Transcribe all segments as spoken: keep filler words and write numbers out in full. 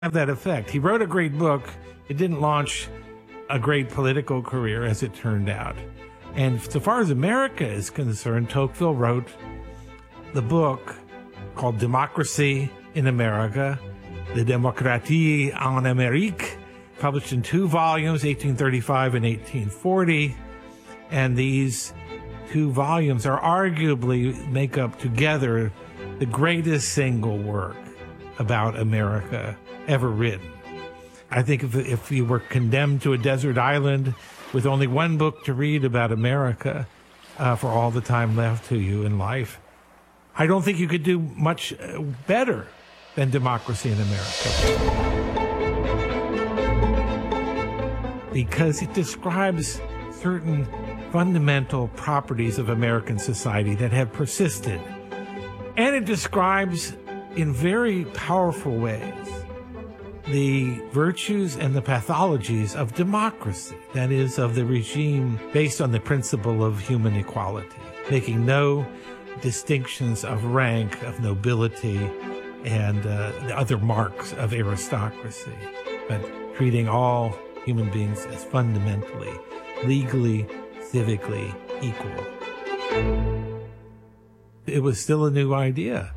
have that effect. He wrote a great book. It didn't launch a great political career, as it turned out. And so far as America is concerned, Tocqueville wrote the book called Democracy in America, De Démocratie en Amérique, published in two volumes, eighteen thirty-five and eighteen forty. And these two volumes are arguably make up together the greatest single work about America ever written. I think if, if you were condemned to a desert island with only one book to read about America uh, for all the time left to you in life, I don't think you could do much better than Democracy in America. Because it describes certain fundamental properties of American society that have persisted. And it describes in very powerful ways the virtues and the pathologies of democracy, that is, of the regime based on the principle of human equality, making no distinctions of rank, of nobility, and uh, the other marks of aristocracy, but treating all human beings as fundamentally, legally, civically equal. It was still a new idea.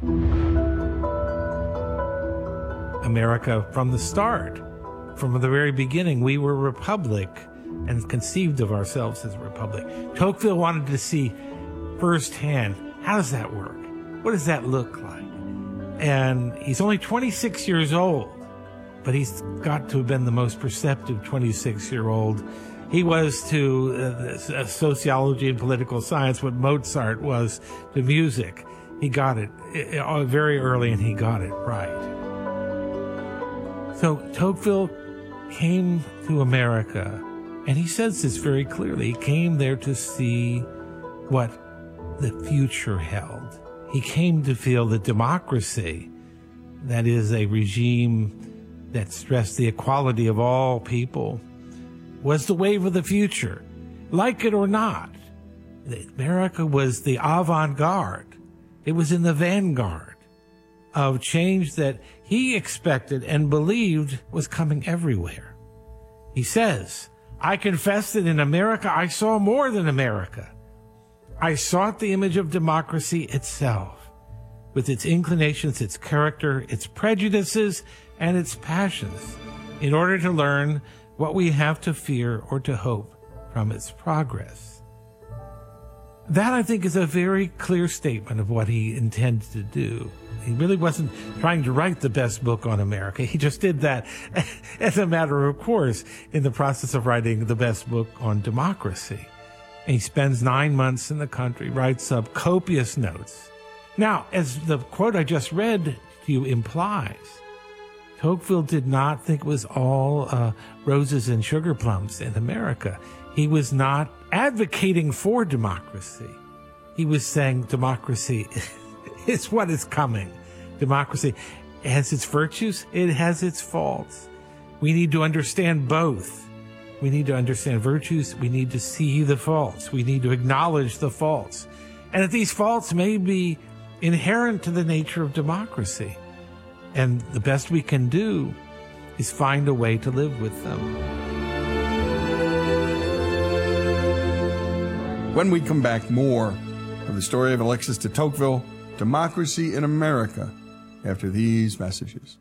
America, from the start, from the very beginning, we were a republic and conceived of ourselves as a republic. Tocqueville wanted to see firsthand, how does that work? What does that look like? And he's only twenty-six years old, but he's got to have been the most perceptive twenty-six-year-old. He was to uh, sociology and political science what Mozart was to music. He got it uh, very early, and he got it right. So Tocqueville came to America, and he says this very clearly. He came there to see what the future held. He came to feel that democracy, that is a regime that stressed the equality of all people, was the wave of the future. Like it or not, America was the avant-garde. It was in the vanguard of change that he expected and believed was coming everywhere. He says, I confess that in America I saw more than America. I sought the image of democracy itself, with its inclinations, its character, its prejudices, and its passions, in order to learn what we have to fear or to hope from its progress. That, I think, is a very clear statement of what he intended to do. He really wasn't trying to write the best book on America. He just did that as a matter of course in the process of writing the best book on democracy. And he spends nine months in the country, writes up copious notes. Now, as the quote I just read to you implies, Tocqueville did not think it was all uh, roses and sugar plums in America. He was not advocating for democracy. He was saying democracy is what is coming. Democracy has its virtues, it has its faults. We need to understand both. We need to understand virtues. We need to see the faults. We need to acknowledge the faults. And that these faults may be inherent to the nature of democracy. And the best we can do is find a way to live with them. When we come back, more of the story of Alexis de Tocqueville, Democracy in America, after these messages.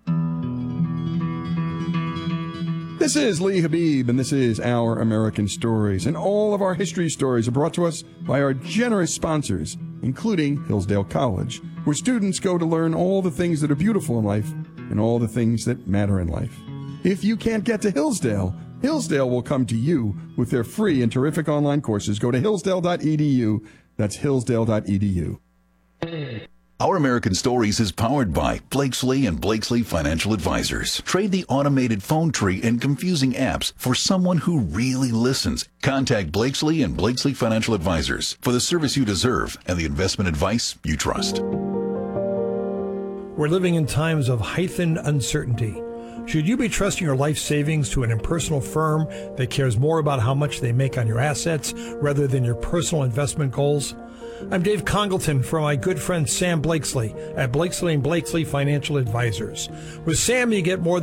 This is Lee Habib, and this is Our American Stories. And all of our history stories are brought to us by our generous sponsors, including Hillsdale College, where students go to learn all the things that are beautiful in life and all the things that matter in life. If you can't get to Hillsdale, Hillsdale will come to you with their free and terrific online courses. Go to hillsdale dot e d u. That's hillsdale dot e d u. Our American Stories is powered by Blakesley and Blakesley Financial Advisors. Trade the automated phone tree and confusing apps for someone who really listens. Contact Blakesley and Blakesley Financial Advisors for the service you deserve and the investment advice you trust. We're living in times of heightened uncertainty. Should you be trusting your life savings to an impersonal firm that cares more about how much they make on your assets rather than your personal investment goals? I'm Dave Congleton from my good friend Sam Blakesley at Blakesley and Blakesley Financial Advisors. With Sam, you get more